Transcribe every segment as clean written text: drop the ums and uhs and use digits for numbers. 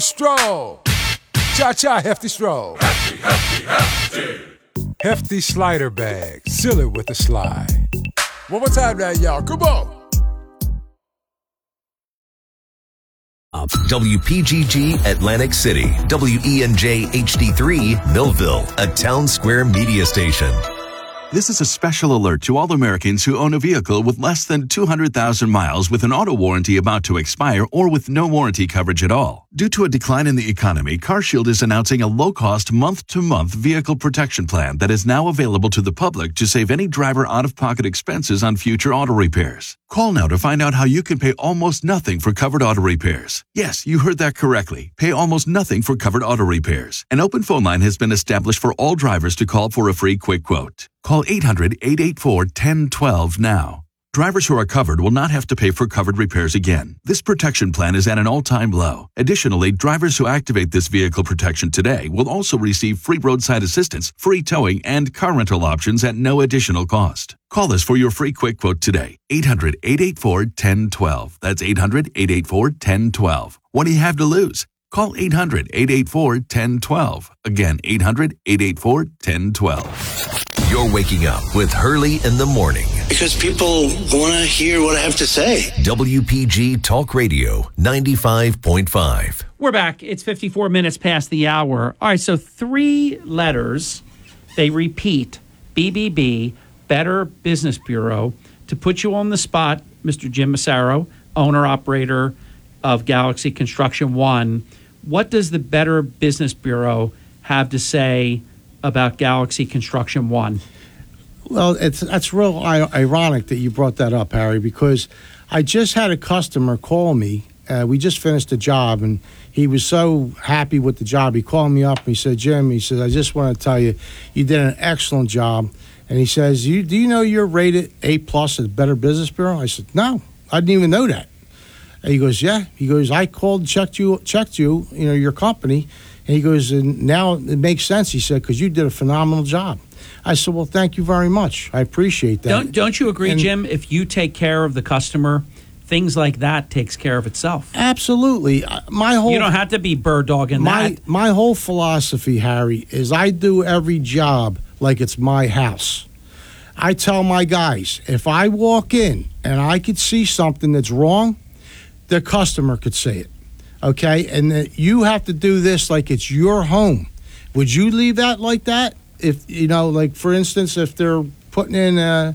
Stroll. Cha-cha, hefty stroll. Hefty, hefty, hefty. Hefty slider bag. Seal it with a slide. One more time now, y'all. Come on. WPGG Atlantic City, WENJ HD3 Millville, a Town Square media station. This is a special alert to all Americans who own a vehicle with less than 200,000 miles with an auto warranty about to expire or with no warranty coverage at all. Due to a decline in the economy, CarShield is announcing a low-cost month-to-month vehicle protection plan that is now available to the public to save any driver out-of-pocket expenses on future auto repairs. Call now to find out how you can pay almost nothing for covered auto repairs. Yes, you heard that correctly. Pay almost nothing for covered auto repairs. An open phone line has been established for all drivers to call for a free quick quote. Call 800-884-1012 now. Drivers who are covered will not have to pay for covered repairs again. This protection plan is at an all-time low. Additionally, drivers who activate this vehicle protection today will also receive free roadside assistance, free towing, and car rental options at no additional cost. Call us for your free quick quote today. 800-884-1012. That's 800-884-1012. What do you have to lose? Call 800-884-1012. Again, 800-884-1012. You're waking up with Hurley in the morning. Because people want to hear what I have to say. WPG Talk Radio 95.5. We're back. It's 54 minutes past the hour. All right, so 3 letters. They repeat. BBB, Better Business Bureau. To put you on the spot, Mr. Jim Massaro, owner-operator of Galaxy Construction One, what does the Better Business Bureau have to say about Galaxy Construction One? Well, that's real ironic that you brought that up, Harry, because I just had a customer call me. We just finished a job, and he was so happy with the job. He called me up, and he said, Jim, he says, I just want to tell you, you did an excellent job. And he says, do you know you're rated A+ at the Better Business Bureau? I said, no, I didn't even know that. And he goes, yeah. He goes, I called, checked you, your company. And he goes, and now it makes sense, he said, because you did a phenomenal job. I said, well, thank you very much. I appreciate that. Don't you agree, Jim, if you take care of the customer, things like that takes care of itself? Absolutely. You don't have to be bird dogging that. My whole philosophy, Harry, is I do every job like it's my house. I tell my guys, if I walk in and I could see something that's wrong, the customer could see it. Okay, and you have to do this like it's your home. Would you leave that like that? If like for instance, if they're putting in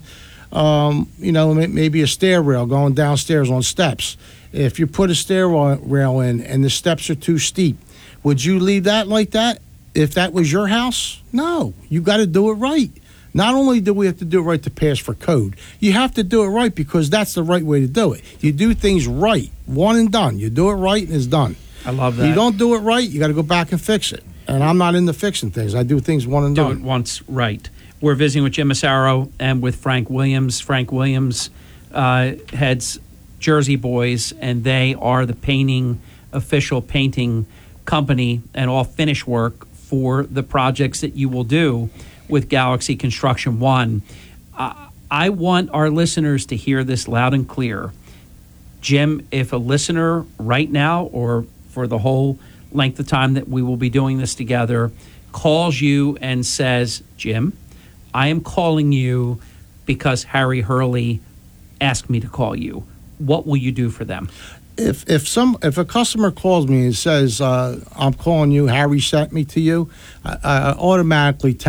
maybe a stair rail going downstairs on steps. If you put a stair rail in and the steps are too steep, would you leave that like that? If that was your house? No, you got to do it right. Not only do we have to do it right to pass for code, you have to do it right because that's the right way to do it. You do things right, one and done. You do it right and it's done. I love that. You don't do it right, you got to go back and fix it. And I'm not into fixing things. I do things one and done. Do it once right. We're visiting with Jim Massaro and with Frank Williams. Frank Williams heads Jersey Boys, and they are the official painting company and all finish work for the projects that you will do with Galaxy Construction One. I want our listeners to hear this loud and clear. Jim, if a listener right now or for the whole length of time that we will be doing this together calls you and says, Jim, I am calling you because Harry Hurley asked me to call you, what will you do for them? If a customer calls me and says, I'm calling you, Harry sent me to you, I automatically